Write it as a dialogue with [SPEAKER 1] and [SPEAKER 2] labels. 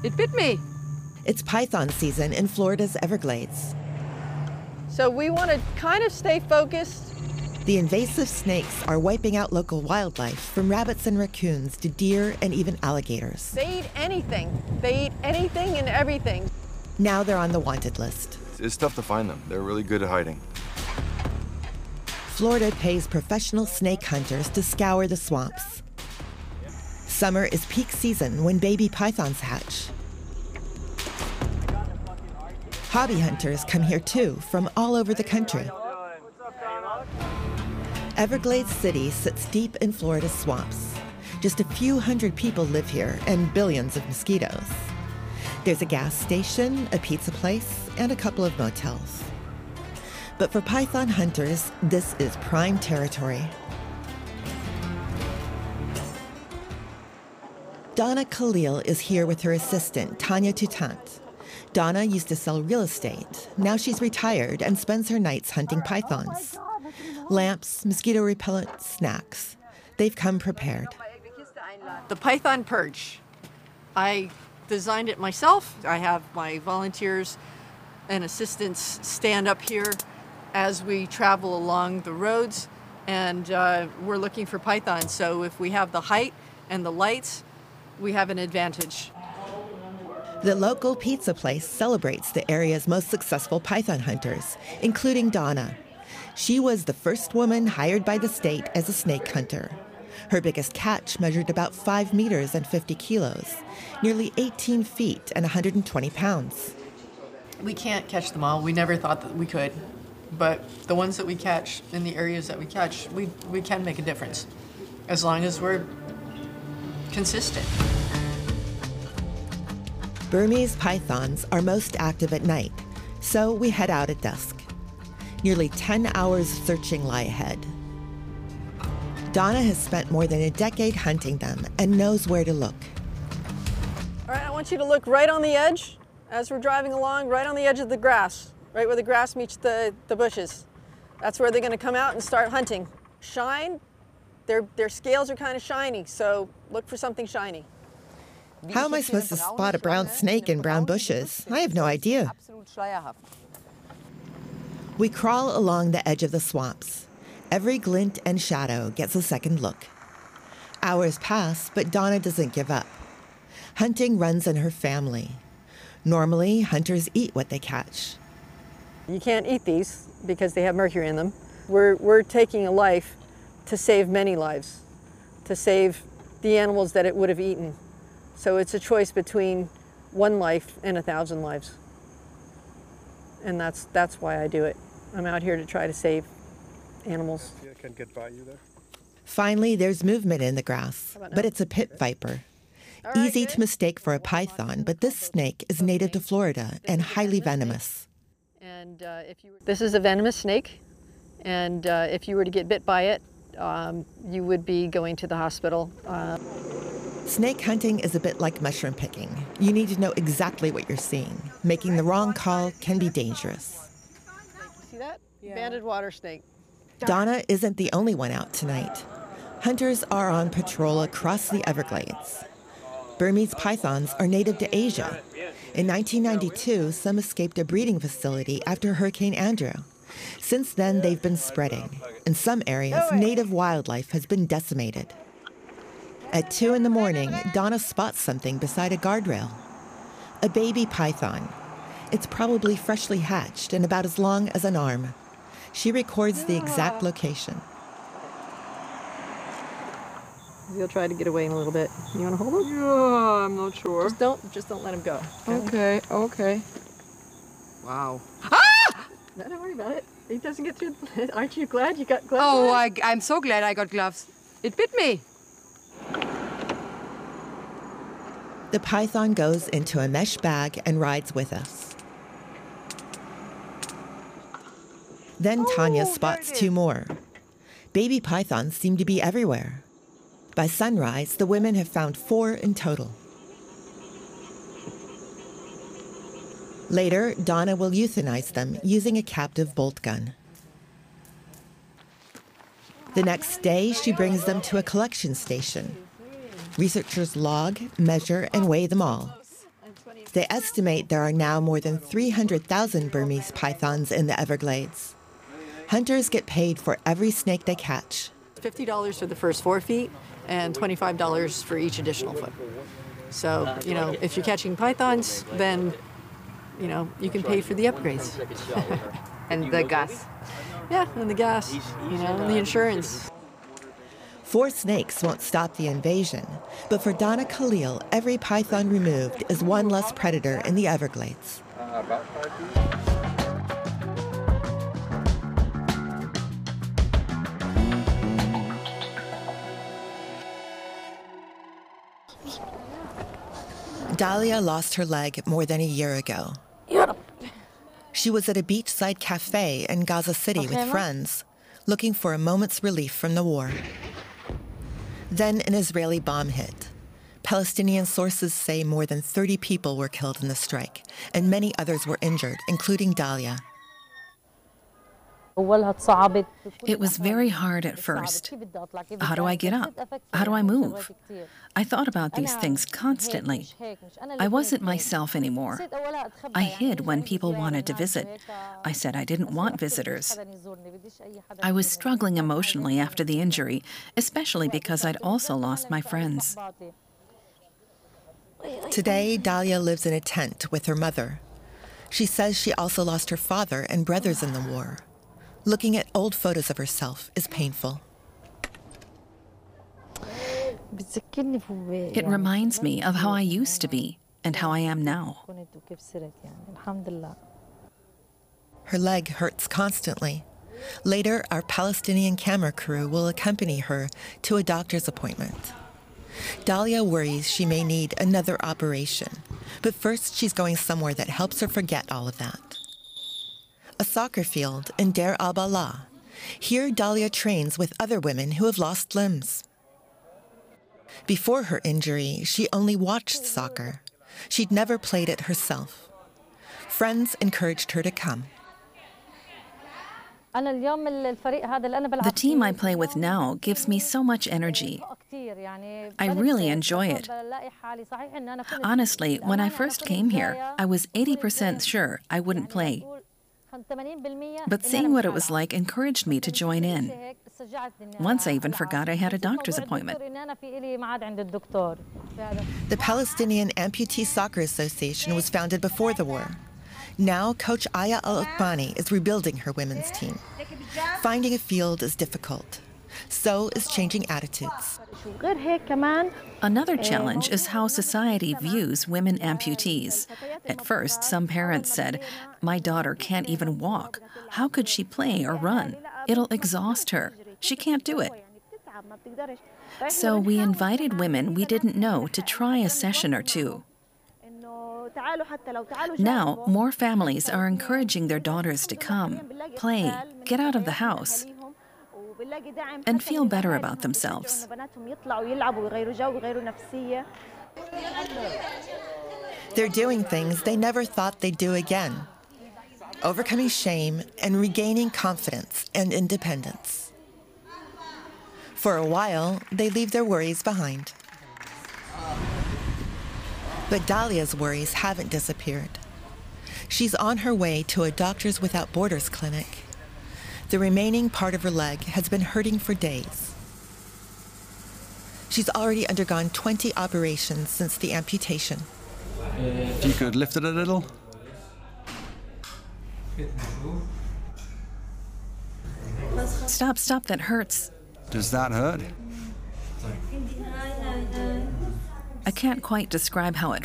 [SPEAKER 1] It bit me.
[SPEAKER 2] It's python season in Florida's Everglades.
[SPEAKER 3] So we want to kind of stay focused.
[SPEAKER 2] The invasive snakes are wiping out local wildlife, from rabbits and raccoons to deer and even alligators.
[SPEAKER 3] They eat anything. They eat anything and everything.
[SPEAKER 2] Now they're on the wanted list.
[SPEAKER 4] It's tough to find them. They're really good at hiding.
[SPEAKER 2] Florida pays professional snake hunters to scour the swamps. Summer is peak season when baby pythons hatch. Hobby hunters come here too, from all over the country. Everglades City sits deep in Florida's swamps. Just a few hundred people live here and billions of mosquitoes. There's a gas station, a pizza place, and a couple of motels. But for python hunters, this is prime territory. Donna Khalil is here with her assistant, Tanya Toutant. Donna used to sell real estate. Now she's retired and spends her nights hunting pythons. Lamps, mosquito repellent, snacks. They've come prepared.
[SPEAKER 3] The python perch. I designed it myself. I have my volunteers and assistants stand up here as we travel along the roads, and we're looking for pythons. So if we have the height and the lights, we have an advantage.
[SPEAKER 2] The local pizza place celebrates the area's most successful python hunters, including Donna. She was the first woman hired by the state as a snake hunter. Her biggest catch measured about 5 meters and 50 kilos, nearly 18 feet and 120 pounds.
[SPEAKER 3] We can't catch them all. We never thought that we could. But the ones that we catch in the areas that we catch, we can make a difference as long as we're consistent.
[SPEAKER 2] Burmese pythons are most active at night, so we head out at dusk. Nearly 10 hours searching lie ahead. Donna has spent more than a decade hunting them and knows where to look.
[SPEAKER 3] All right, I want you to look right on the edge as we're driving along, right on the edge of the grass, right where the grass meets the bushes. That's where they're going to come out and start hunting. Shine, their scales are kind of shiny, so look for something shiny.
[SPEAKER 2] How am I supposed to spot a brown snake in brown bushes? I have no idea. We crawl along the edge of the swamps. Every glint and shadow gets a second look. Hours pass, but Donna doesn't give up. Hunting runs in her family. Normally, hunters eat what they catch.
[SPEAKER 3] You can't eat these because they have mercury in them. We're taking a life to save many lives, to save the animals that it would have eaten. So it's a choice between one life and 1,000 lives. And that's why I do it. I'm out here to try to save animals.
[SPEAKER 5] Yeah, I can get by you there.
[SPEAKER 2] Finally, there's movement in the grass, but it's a pit viper. Easy to mistake for a python, but this snake is native to Florida and highly venomous.
[SPEAKER 3] And this is a venomous snake, and if you were to get bit by it, you would be going to the hospital.
[SPEAKER 2] Snake hunting is a bit like mushroom picking. You need to know exactly what you're seeing. Making the wrong call can be dangerous.
[SPEAKER 3] See that? Yeah. Banded water snake.
[SPEAKER 2] Donna isn't the only one out tonight. Hunters are on patrol across the Everglades. Burmese pythons are native to Asia. In 1992, some escaped a breeding facility after Hurricane Andrew. Since then, they've been spreading. In some areas, native wildlife has been decimated. At 2 in the morning, Donna spots something beside a guardrail. A baby python. It's probably freshly hatched and about as long as an arm. She records the exact location.
[SPEAKER 3] He'll try to get away in a little bit. You want to hold him?
[SPEAKER 1] Yeah, I'm not sure.
[SPEAKER 3] Just don't let him go.
[SPEAKER 1] Okay. Wow.
[SPEAKER 3] No, don't worry about it. He doesn't get through. Aren't you glad you got gloves?
[SPEAKER 1] Oh, I'm so glad I got gloves. It bit me.
[SPEAKER 2] The python goes into a mesh bag and rides with us. Then Tanya spots 2 more. Baby pythons seem to be everywhere. By sunrise, the women have found 4 in total. Later, Donna will euthanize them using a captive bolt gun. The next day, she brings them to a collection station. Researchers log, measure, and weigh them all. They estimate there are now more than 300,000 Burmese pythons in the Everglades. Hunters get paid for every snake they catch.
[SPEAKER 3] $50 for the first 4 feet and $25 for each additional foot. So, if you're catching pythons, then, you can pay for the upgrades.
[SPEAKER 1] And the gas.
[SPEAKER 3] Yeah, and the gas, and the insurance.
[SPEAKER 2] 4 snakes won't stop the invasion, but for Donna Khalil, every python removed is one less predator in the Everglades. Dahlia lost her leg more than a year ago. She was at a beachside cafe in Gaza City with friends, looking for a moment's relief from the war. Then an Israeli bomb hit. Palestinian sources say more than 30 people were killed in the strike, and many others were injured, including Dahlia.
[SPEAKER 5] It was very hard at first. How do I get up? How do I move? I thought about these things constantly. I wasn't myself anymore. I hid when people wanted to visit. I said I didn't want visitors. I was struggling emotionally after the injury, especially because I'd also lost my friends.
[SPEAKER 2] Today, Dahlia lives in a tent with her mother. She says she also lost her father and brothers in the war. Looking at old photos of herself is painful.
[SPEAKER 5] It reminds me of how I used to be and how I am now.
[SPEAKER 2] Her leg hurts constantly. Later, our Palestinian camera crew will accompany her to a doctor's appointment. Dahlia worries she may need another operation, but first she's going somewhere that helps her forget all of that. A soccer field in Deir al-Balah. Here, Dahlia trains with other women who have lost limbs. Before her injury, she only watched soccer. She'd never played it herself. Friends encouraged her to come.
[SPEAKER 5] The team I play with now gives me so much energy. I really enjoy it. Honestly, when I first came here, I was 80% sure I wouldn't play. But seeing what it was like encouraged me to join in. Once I even forgot I had a doctor's appointment.
[SPEAKER 2] The Palestinian Amputee Soccer Association was founded before the war. Now, Coach Aya Al-Uthmani is rebuilding her women's team. Finding a field is difficult. So is changing attitudes.
[SPEAKER 5] Another challenge is how society views women amputees. At first, some parents said, "My daughter can't even walk. How could she play or run? It'll exhaust her. She can't do it." So we invited women we didn't know to try a session or two. Now, more families are encouraging their daughters to come, play, get out of the house, and feel better about themselves.
[SPEAKER 2] They're doing things they never thought they'd do again, overcoming shame and regaining confidence and independence. For a while, they leave their worries behind. But Dahlia's worries haven't disappeared. She's on her way to a Doctors Without Borders clinic. The remaining part of her leg has been hurting for days. She's already undergone 20 operations since the amputation.
[SPEAKER 6] If you could lift it a little.
[SPEAKER 5] Stop, that hurts.
[SPEAKER 6] Does that hurt?
[SPEAKER 5] I can't quite describe how it